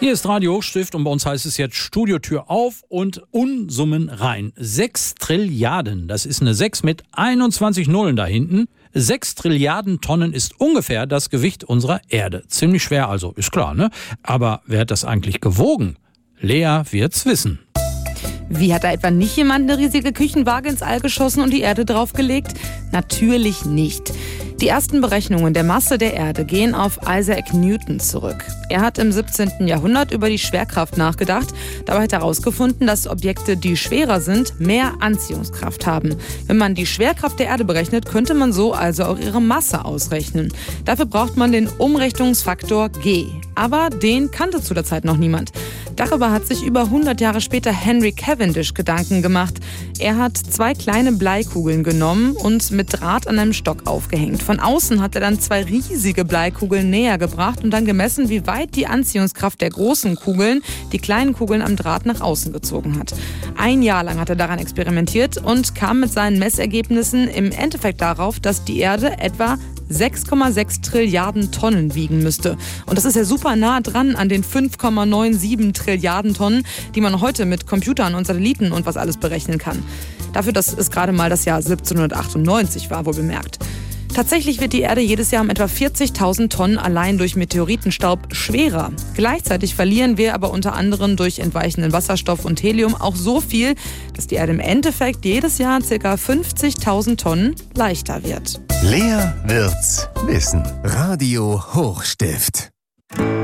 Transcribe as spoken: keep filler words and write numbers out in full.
Hier ist Radio Hochstift und bei uns heißt es jetzt Studiotür auf und Unsummen rein. Sechs Trilliarden, das ist eine sechs mit einundzwanzig Nullen da hinten. Sechs Trilliarden Tonnen ist ungefähr das Gewicht unserer Erde. Ziemlich schwer also, ist klar, ne? Aber wer hat das eigentlich gewogen? Lea wird's wissen. Wie, hat da etwa nicht jemand eine riesige Küchenwaage ins All geschossen und die Erde draufgelegt? Natürlich nicht. Die ersten Berechnungen der Masse der Erde gehen auf Isaac Newton zurück. Er hat im siebzehnten Jahrhundert über die Schwerkraft nachgedacht. Dabei hat er herausgefunden, dass Objekte, die schwerer sind, mehr Anziehungskraft haben. Wenn man die Schwerkraft der Erde berechnet, könnte man so also auch ihre Masse ausrechnen. Dafür braucht man den Umrechnungsfaktor G. Aber den kannte zu der Zeit noch niemand. Darüber hat sich über hundert Jahre später Henry Cavendish Gedanken gemacht. Er hat zwei kleine Bleikugeln genommen und mit Draht an einem Stock aufgehängt. Von außen hat er dann zwei riesige Bleikugeln näher gebracht und dann gemessen, wie weit die Anziehungskraft der großen Kugeln die kleinen Kugeln am Draht nach außen gezogen hat. Ein Jahr lang hat er daran experimentiert und kam mit seinen Messergebnissen im Endeffekt darauf, dass die Erde etwa sechs Komma sechs Trilliarden Tonnen wiegen müsste. Und das ist ja super nah dran an den fünf Komma siebenundneunzig Trilliarden Tonnen, die man heute mit Computern und Satelliten und was alles berechnen kann. Dafür, dass es gerade mal das Jahr siebzehnhundertachtundneunzig war, wohl bemerkt. Tatsächlich wird die Erde jedes Jahr um etwa vierzigtausend Tonnen allein durch Meteoritenstaub schwerer. Gleichzeitig verlieren wir aber unter anderem durch entweichenden Wasserstoff und Helium auch so viel, dass die Erde im Endeffekt jedes Jahr ca. fünfzigtausend Tonnen leichter wird. Lea wird's wissen. Radio Hochstift.